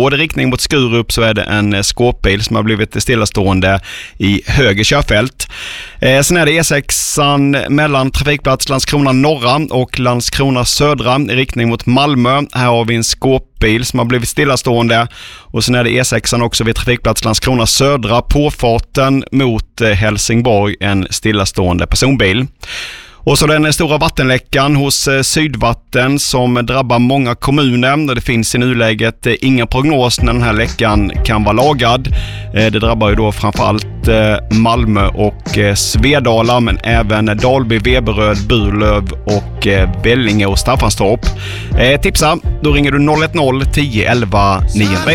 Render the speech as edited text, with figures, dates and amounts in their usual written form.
Rosengård i riktning mot Skurup så är det en skåpbil som har blivit stillastående i höger körfält. Sen är det E6 mellan trafikplats Landskrona norra och Landskrona södra i riktning mot Malmö. Här har vi en skåpbil som har blivit stillastående. Och sen är det E6 också vid trafikplats Landskrona södra, påfarten mot Helsingborg, en stillastående personbil. Och så den stora vattenläckan hos Sydvatten som drabbar många kommuner. Det finns i nuläget ingen prognos när den här läckan kan vara lagad. Det drabbar ju då framförallt Malmö och Svedala, men även Dalby, Veberöd, Burlöv och Vellinge och Staffanstorp. Tipsa, då ringer du 010 11 900.